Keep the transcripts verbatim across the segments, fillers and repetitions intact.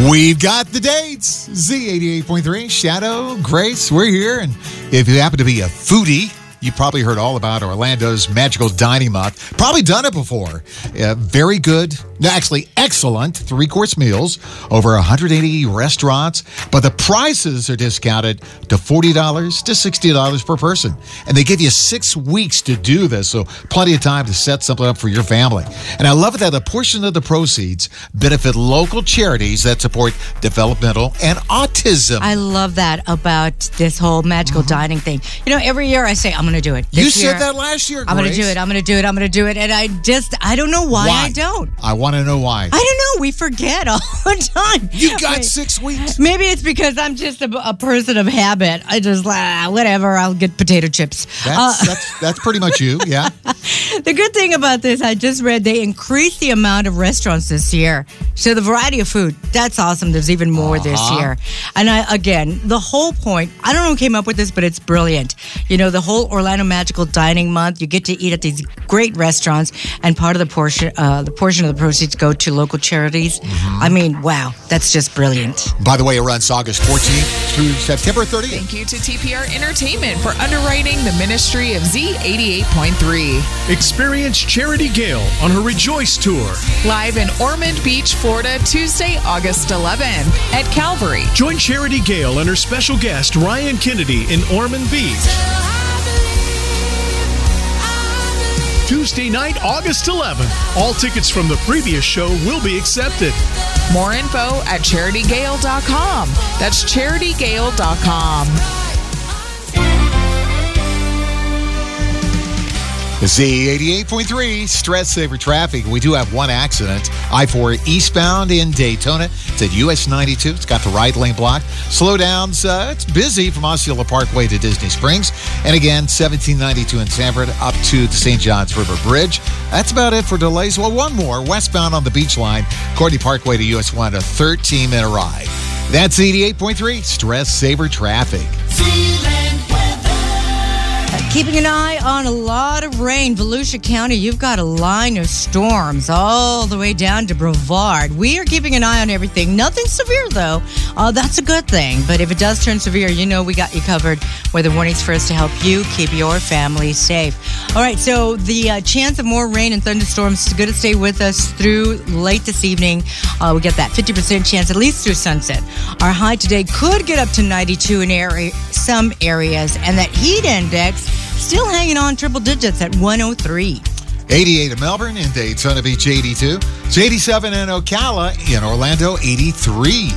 We've got the dates. Z eighty-eight point three, Shadow, Grace, we're here. And if you happen to be a foodie, you probably heard all about Orlando's Magical Dining Month. Probably done it before. Uh, very good, no, actually excellent three-course meals, over one hundred eighty restaurants, but the prices are discounted to forty dollars to sixty dollars per person. And they give you six weeks to do this, so plenty of time to set something up for your family. And I love it that a portion of the proceeds benefit local charities that support developmental and autism. I love that about this whole magical mm-hmm. dining thing. You know, every year I say, I'm going to do it. This you year, said that last year, Grace. I'm going to do it. I'm going to do it. I'm going to do it. And I just, I don't know why, why? I don't. I want to know why. I don't know. We forget all the time. You got Wait, six weeks. Maybe it's because I'm just a, a person of habit. I just, ah, whatever, I'll get potato chips. That's, uh, that's, that's pretty much you, yeah. The good thing about this, I just read they increased the amount of restaurants this year. So the variety of food, that's awesome. There's even more uh-huh. this year. And I, again, the whole point, I don't know who came up with this, but it's brilliant. You know, the whole Orlando Magical Dining Month, you get to eat at these great restaurants, and part of the portion, uh, the portion of the proceeds go to local charities. Mm-hmm. I mean, wow, that's just brilliant. By the way, it runs August fourteenth through September thirtieth. Thank you to T P R Entertainment for underwriting the ministry of Z eighty-eight point three. Experience Charity Gale on her Rejoice Tour. Live in Ormond Beach, Florida, Tuesday, August eleventh at Calvary. Join Charity Gale and her special guest, Ryan Kennedy, in Ormond Beach. Tuesday night, August eleventh. All tickets from the previous show will be accepted. More info at charity gale dot com. That's charity gale dot com. Z eighty-eight point three, Stress Saver Traffic. We do have one accident. I four eastbound in Daytona. It's at U S ninety-two. It's got the right lane blocked. Slowdowns, uh, it's busy from Osceola Parkway to Disney Springs. And again, seventeen ninety-two in Sanford up to the Saint Johns River Bridge. That's about it for delays. Well, one more. Westbound on the Beach Line, Courtney Parkway to U S one, a thirteen-minute ride. That's eighty-eight point three, Stress Saver Traffic. Keeping an eye on a lot of rain. Volusia County, you've got a line of storms all the way down to Brevard. We are keeping an eye on everything. Nothing severe, though. Uh, that's a good thing. But if it does turn severe, you know we got you covered. Weather warnings for us to help you keep your family safe. All right, so the uh, chance of more rain and thunderstorms is going to stay with us through late this evening. Uh, we get that fifty percent chance, at least through sunset. Our high today could get up to ninety-two in area, some areas, and that heat index still hanging on triple digits at one oh three. eighty-eight in Melbourne, in Daytona Beach, eighty-two. It's eighty-seven in Ocala, in Orlando, eighty-three.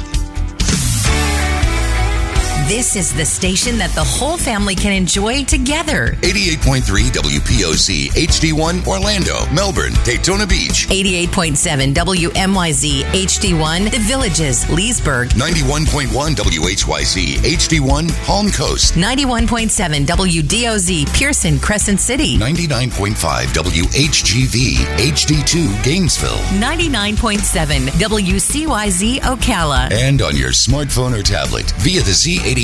This is the station that the whole family can enjoy together. eighty-eight point three W P O C H D one Orlando, Melbourne, Daytona Beach. eighty-eight point seven W M Y Z H D one The Villages, Leesburg. ninety-one point one W H Y Z H D one Palm Coast. ninety-one point seven W D O Z Pearson, Crescent City. ninety-nine point five W H G V H D two Gainesville. ninety-nine point seven W C Y Z Ocala. And on your smartphone or tablet via the Z eighty-eight